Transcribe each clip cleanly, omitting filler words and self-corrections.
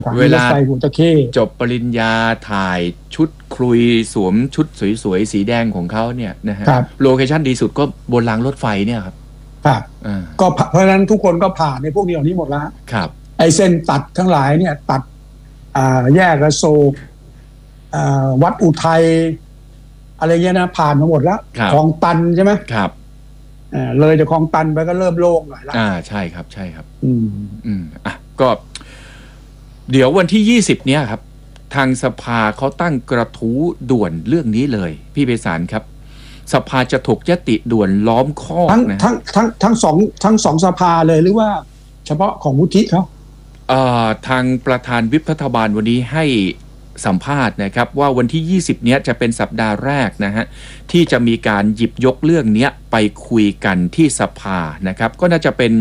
เวลารถไฟหัวตะเข้จบปริญญาถ่ายชุดคลุยสวมชุดสวยๆสีแดงของเขาเนี่ยนะฮะโลเคชั่นดีสุดก็บนรางรถไฟเนี่ยครับครับก็เพราะฉะนั้นทุกคนก็ผ่านในพวกนี้เหล่านี้หมดแล้วครับไอ้เส้นตัดทั้งหลายเนี่ยตัดแยกอโศกวัดอุทัยอะไรเงี้ยนะผ่านมาหมดแล้วคลองตันใช่ไหมครับเลยจากคลองตันไปก็เริ่มโล่งหน่อยแล้วใช่ครับใช่ครับก็เดี๋ยววันที่20เนี่ยครับทางสภาเขาตั้งกระทู้ด่วนเรื่องนี้เลยพี่ไพศาลครับสภาจะถกยติด่วนล้อมข้อนะทั้งสองสภาเลยหรือว่าเฉพาะของวุฒิเขาทางประธานวิปรัฐบาลวันนี้ให้สัมภาษณ์นะครับว่าวันที่20เนี้ยจะเป็นสัปดาห์แรกนะฮะที่จะมีการหยิบยกเรื่องนี้ไปคุยกันที่สภานะครับก็น่าจะเป็น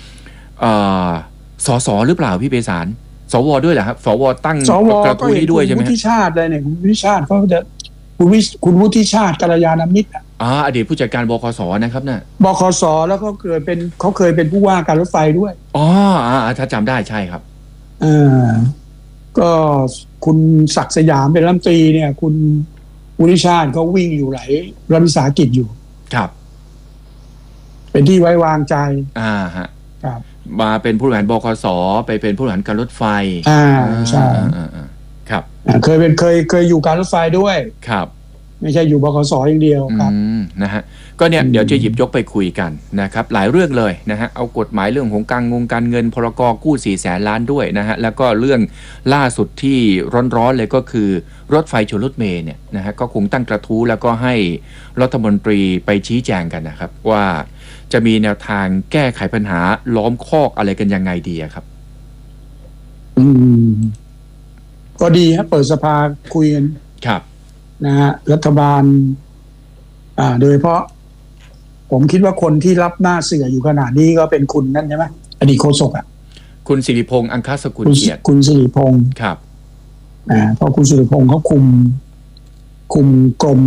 สสหรือเปล่าพี่ไพศาลสวด้วยเหรอครับสวตั้งกระทู้นี้ด้วยใช่ไหมคุณวุฒิชาติเลยเนี่ยคุณวุฒิชาติเขาจะคุณวุฒิชาติกัลยาณมิตรอดีตผู้จัดการบขสนะครับน่ะบขสแล้วเขาเคยเป็นผู้ว่าการรถไฟด้วยถ้าจำได้ใช่ครับก็คุณศักดิ์สยามเป็นรัฐมนตรีเนี่ยคุณวุฒิชาติเขาวิ่งอยู่หลายรัฐวิสาหกิจอยู่ครับเป็นที่ไว้วางใจฮะครับมาเป็นผู้บริหารบขสไปเป็นผู้บริหารการรถไฟใช่ครับเคยอยู่การรถไฟด้วยครับไม่ใช่อยู่บขสอย่างเดียวครับนะฮะก็เนี่ยเดี๋ยวจะหยิบยกไปคุยกันนะครับหลายเรื่องเลยนะฮะเอากฎหมายเรื่องของการเงินพรก.กู้400,000 ล้านด้วยนะฮะแล้วก็เรื่องล่าสุดที่ร้อนๆเลยก็คือรถไฟชนรถเมล์เนี่ยนะฮะก็คงตั้งกระทู้แล้วก็ให้รัฐมนตรีไปชี้แจงกันนะครับว่าจะมีแนวทางแก้ไขปัญหาล้อมคอกอะไรกันยังไงดีครับก็ดีครับเปิดสภาคุยกันครับนะฮะรัฐบาลโดยเฉพาะผมคิดว่าคนที่รับหน้าเสืออยู่ขนาดนี้ก็เป็นคุณนั่นใช่ไหมอดีตโฆษกคุณสิริพงษ์อังคสกุลเกียรติคุณสิริพงษ์ครับเพราะคุณสิริพงษ์เขาคุมกรม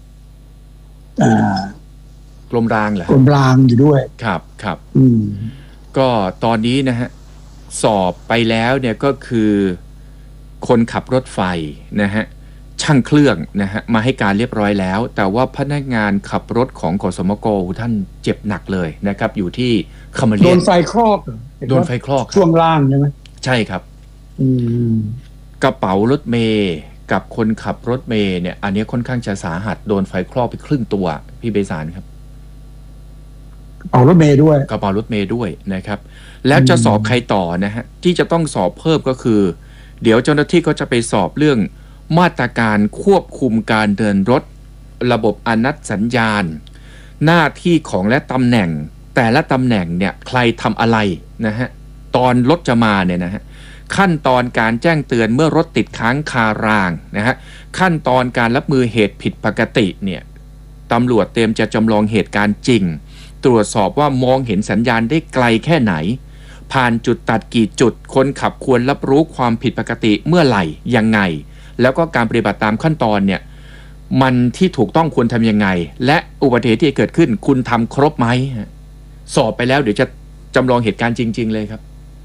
รางเหรอกรมรางอยู่ด้วยครับก็ตอนนี้นะฮะสอบไปแล้วเนี่ยก็คือคนขับรถไฟนะฮะช่างเครื่องนะฮะมาให้การเรียบร้อยแล้วแต่ว่าพนักงานขับรถของขสมกท่านเจ็บหนักเลยนะครับอยู่ที่คมเรียนโดนไฟคลอกช่วงล่างใช่ไหมใช่ครับกระเป๋ารถเมย์กับคนขับรถเมย์เนี่ยอันนี้ค่อนข้างจะสาหัสโดนไฟคลอกไปครึ่งตัวพี่ไพศาลครับกระเป๋ารถเมย์ด้วยนะครับแล้วจะสอบใครต่อนะฮะที่จะต้องสอบเพิ่มก็คือเดี๋ยวเจ้าหน้าที่ก็จะไปสอบเรื่องมาตรการควบคุมการเดินรถระบบอนัตสัญญาณหน้าที่ของและตำแหน่งแต่ละตำแหน่งเนี่ยใครทำอะไรนะฮะตอนรถจะมาเนี่ยนะฮะขั้นตอนการแจ้งเตือนเมื่อรถติดค้างคารางนะฮะขั้นตอนการรับมือเหตุผิดปกติเนี่ยตำรวจเตรียมจะจำลองเหตุการณ์จริงตรวจสอบว่ามองเห็นสัญญาณได้ไกลแค่ไหนผ่านจุดตัดกี่จุดคนขับควรรับรู้ความผิดปกติเมื่อไหร่ยังไงแล้วก็การปฏิบัติตามขั้นตอนเนี่ยมันที่ถูกต้องควรทำยังไงและอุบัติเหตุที่เกิดขึ้นคุณทำครบไหมสอบไปแล้วเดี๋ยวจะจำลองเหตุการณ์จริงๆเลยครับ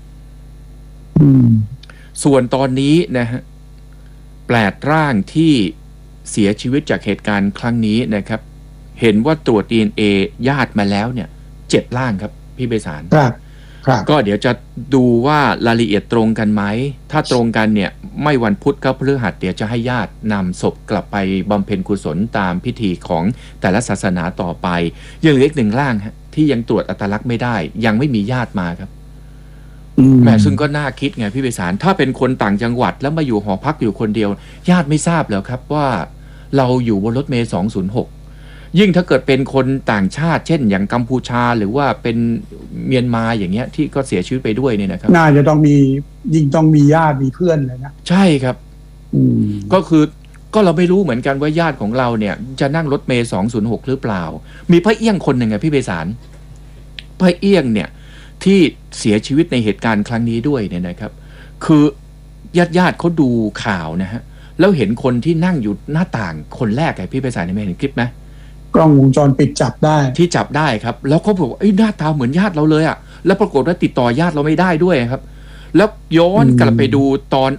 ส่วนตอนนี้นะฮะ8 ร่างที่เสียชีวิตจากเหตุการณ์ครั้งนี้นะครับเห็นว่าตรวจ DNA ญาติมาแล้วเนี่ย7 ร่างครับพี่ไพศาลก็เดี๋ยวจะดูว่ารายละเอียดตรงกันไหมถ้าตรงกันเนี่ยไม่วันพุธก็พฤหัสเดี๋ยวจะให้ญาตินำศพกลับไปบำเพ็ญกุศลตามพิธีของแต่ละศาสนาต่อไปยังเหลืออีก1 ร่างฮะที่ยังตรวจอัตลักษณ์ไม่ได้ยังไม่มีญาติมาครับแม่ซึ่งก็น่าคิดไงพี่ไพศาลถ้าเป็นคนต่างจังหวัดแล้วมาอยู่หอพักอยู่คนเดียวญาติไม่ทราบแล้วครับว่าเราอยู่บนรถเมล์206ยิ่งถ้าเกิดเป็นคนต่างชาติเช่นอย่างกัมพูชาหรือว่าเป็นเมียนมาอย่างเงี้ยที่ก็เสียชีวิตไปด้วยเนี่ยนะครับน่าจะต้องมีญาติมีเพื่อนเลยนะใช่ครับก็เราไม่รู้เหมือนกันว่าญาติของเราเนี่ยจะนั่งรถเมล์206หรือเปล่ามีพระเอี้ยงคนหนึ่งพี่ไพศาลพระเอี้ยงเนี่ยที่เสียชีวิตในเหตุการณ์ครั้งนี้ด้วยเนี่ยนะครับคือญาติเขาดูข่าวนะฮะแล้วเห็นคนที่นั่งอยู่หน้าต่างคนแรกพี่ไพศาลเห็นคลิปไหมกล้องวงจรปิดจับได้ครับแล้วเขาบอกว่าหน้าตาเหมือนญาติเราเลยอ่ะแล้วปรากฏว่าติดต่อญาติเราไม่ได้ด้วยครับแล้วย้อนกลับไปดูตอน